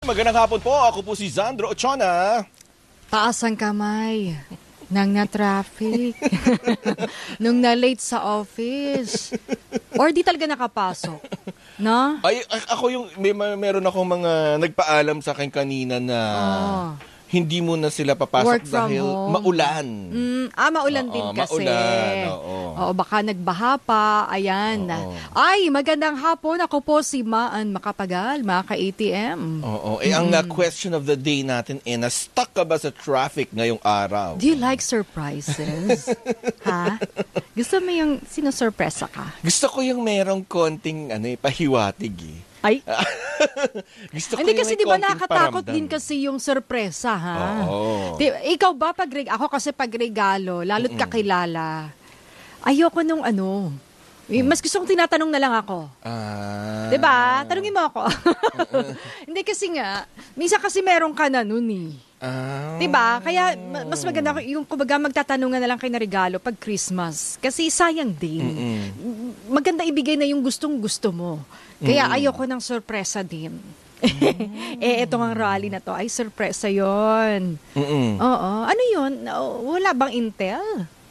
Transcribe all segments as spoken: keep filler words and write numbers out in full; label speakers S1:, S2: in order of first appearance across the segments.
S1: magandang hapon po. Ako po si Zandro Ochona.
S2: Taas ang kamay nang na-traffic. Nung na-late sa office. Or di talaga nakapasok. No?
S1: Ay, ako yung, may, meron akong mga nagpaalam sa akin kanina na
S2: Oh.
S1: hindi mo na sila papasok
S2: Work from
S1: dahil
S2: home.
S1: maulan.
S2: Mm, ah, maulan
S1: Oo,
S2: din kasi.
S1: maulan, oo.
S2: Oo, baka nagbaha pa. Ayan.
S1: Oo.
S2: Ay, magandang hapon. Ako po si Maan Makapagal, mga ka-A T M.
S1: Oo. Eh, ang uh, question of the day natin, eh, na-stuck ka ba sa traffic ngayong araw?
S2: Do you like surprises? Ha? Gusto mo yung sinusurpresa ka?
S1: Gusto ko yung merong konting ano, eh, pahiwatig eh.
S2: Ay?
S1: Gusto ko
S2: Hindi
S1: yung
S2: kasi
S1: may
S2: di ba
S1: konting
S2: nakakatakot
S1: paramdam.
S2: din kasi yung sorpresa, ha?
S1: Oo.
S2: Di, ikaw ba pag reg- ako kasi pag regalo, lalo't kakilala, ayoko nung ano, eh, mas gusto kong tinatanong na lang ako.
S1: Ah.
S2: Di ba? Tanungin mo ako. Hindi kasi nga, minsan kasi meron ka na nun eh.
S1: Ah.
S2: Di ba? Kaya ma- mas maganda yung kumbaga magtatanungan na lang kayo na regalo pag Christmas. Kasi sayang din.
S1: Mm-mm.
S2: Maganda ibigay na yung gustong gusto mo. Kaya ayoko ng sorpresa din. eh, itong ang rally na to ay sorpresa yon.
S1: Mm-mm.
S2: Oo. Ano yun? Wala bang intel?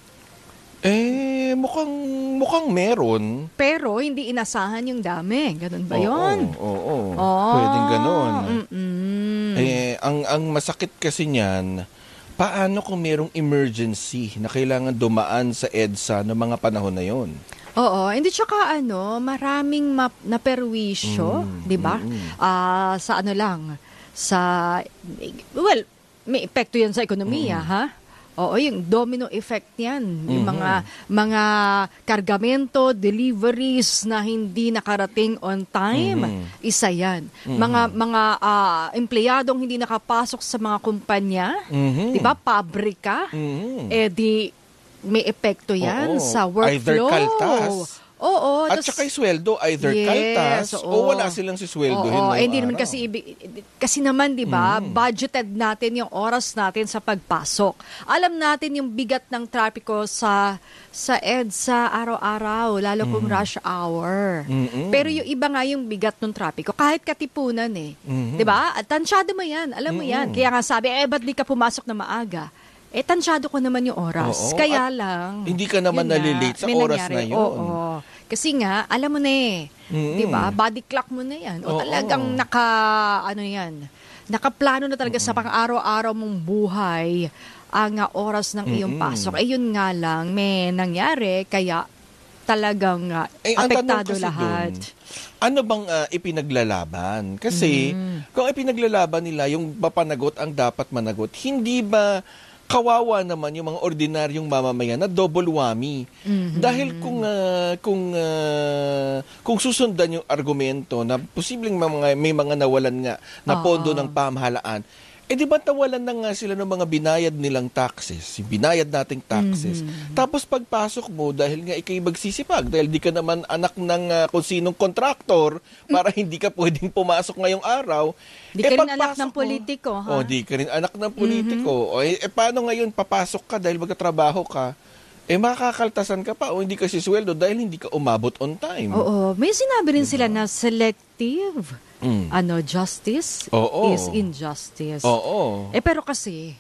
S1: Eh, mukhang, mukhang meron.
S2: Pero hindi inasahan yung dami. Ganun ba
S1: Oo,
S2: yun?
S1: Oo, oo.
S2: Oh,
S1: Pwedeng ganon.
S2: mm-mm.
S1: Eh, ang, ang masakit kasi niyan, paano kung merong emergency na kailangan dumaan sa EDSA ng mga panahon na yon?
S2: Oo, hindi tsaka ano, maraming map na perwisyo,
S1: Mm,
S2: 'di ba? Ah, sa ano lang, sa well, may epekto 'yan sa ekonomiya, ha? Oo, yung domino effect 'yan, yung
S1: Mhm.
S2: mga mga kargamento, deliveries na hindi nakarating on time,
S1: Mhm.
S2: isa 'yan. Mga mga ah, empleyadong hindi nakapasok sa mga kumpanya,
S1: Mhm.
S2: 'di ba? Pabrika,
S1: Mhm.
S2: eh di may epekto yan
S1: Oo.
S2: sa
S1: Either
S2: workflow.
S1: kaltas.
S2: Oo.
S1: At
S2: tas-
S1: saka yung sweldo, either
S2: Yes,
S1: kaltas
S2: oo.
S1: o wala silang sisweldohin
S2: Oo,
S1: ngayong
S2: eh, hindi naman
S1: araw.
S2: kasi, ibi- kasi naman, di ba, budgeted natin yung oras natin sa pagpasok. Alam natin yung bigat ng trapiko sa sa EDSA araw-araw, lalo kung rush hour.
S1: Mm-mm.
S2: Pero yung iba nga yung bigat ng trapiko, kahit katipunan eh.
S1: Mhm.
S2: Di ba? At tansyado mo yan, alam mo yan. Kaya nga sabi, eh, ba't di ka pumasok na maaga? Eh, tansyado ko naman yung oras.
S1: Oo,
S2: Kaya
S1: at
S2: lang.
S1: hindi ka naman
S2: yun nga,
S1: nalilate sa
S2: may
S1: oras
S2: nangyari.
S1: na yun.
S2: Oo. Kasi nga, alam mo na eh.
S1: Mm.
S2: Di ba? Body clock mo na yan. O
S1: Oo.
S2: talagang naka, ano yan, nakaplano na talaga sa pang-araw-araw mong buhay ang uh, oras ng iyong
S1: Mm-mm.
S2: pasok. Eh, yun nga lang, may nangyari. Kaya talagang uh,
S1: Eh, ang tanong
S2: apektado
S1: kasi
S2: lahat.
S1: dun, ano bang ah, ipinaglalaban? Kasi
S2: Mm.
S1: kung ipinaglalaban nila yung mapanagot ang dapat managot, hindi ba kawawa naman yung mga ordinaryong mamamayan na double whammy?
S2: Mhm.
S1: Dahil kung ah, kung ah, kung susundan yung argumento na posibleng mga, may mga nawalan nga na
S2: Oo.
S1: pondo ng pamahalaan, eh di ba nawalan na nga sila ng mga binayad nilang taxes, yung binayad nating taxes.
S2: Mhm.
S1: Tapos pagpasok mo, dahil nga ikay magsisipag, dahil di ka naman anak ng ah, kung sinong kontraktor, para hindi ka pwedeng pumasok ngayong araw,
S2: Di ka rin anak ng politiko, ha?
S1: O, di ka rin anak ng politiko. O, eh, eh, paano ngayon papasok ka dahil magkatrabaho ka? Eh, makakaltasan ka pa o hindi ka sisweldo dahil hindi ka umabot on time.
S2: Oo. May sinabi rin sila na selective
S1: Mm.
S2: ano justice
S1: Oo.
S2: is injustice.
S1: Oo.
S2: Eh pero kasi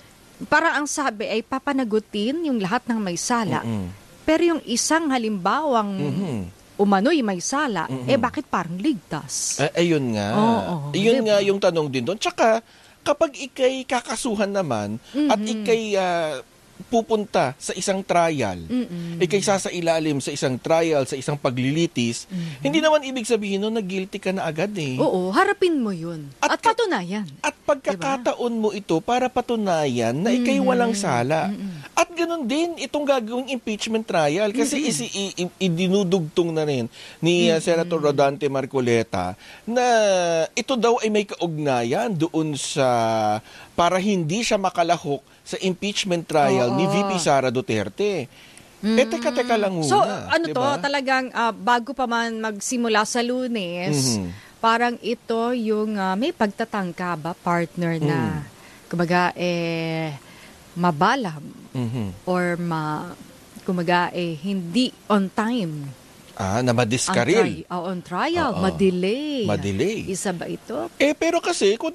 S2: para ang sabi ay papanagutin yung lahat ng may sala.
S1: Mm-mm.
S2: Pero yung isang halimbawang
S1: Mhm.
S2: umano'y may sala,
S1: Mhm.
S2: eh bakit parang ligtas?
S1: Eh, ayun nga.
S2: Oo,
S1: Ayun
S2: diba?
S1: nga yung tanong din doon. Tsaka, kapag ikay kakasuhan naman at ikay ah, pupunta sa isang trial,
S2: Mm-mm.
S1: ikay sasailalim sa isang trial, sa isang paglilitis, hindi naman ibig sabihin nun na guilty ka na agad eh.
S2: Oo, harapin mo yun.
S1: At
S2: At,
S1: ka-
S2: patunayan.
S1: At pagkakataon mo ito para patunayan na ikay walang sala. At ganun din itong gagawing impeachment trial kasi isi i- i- idinudugtong na rin ni uh, Senator Rodante Marcoleta na ito daw ay may kaugnayan doon sa para hindi siya makalahok sa impeachment trial
S2: Oo.
S1: ni V P Sara Duterte. Eh, teka-teka lang muna.
S2: So, ano to,
S1: diba?
S2: talagang ah, bago pa man magsimula sa Lunes,
S1: Mhm.
S2: parang ito yung ah, may pagtatangka ba, partner na,
S1: Mm.
S2: kumbaga, eh, mabalam
S1: Mhm.
S2: or ma, kumbaga, eh, hindi on time.
S1: Ah, na
S2: Ang
S1: madiskaril.
S2: tri- oh, on trial,
S1: Oo.
S2: madelay.
S1: Madelay.
S2: Isa ba ito?
S1: Eh, pero kasi, kung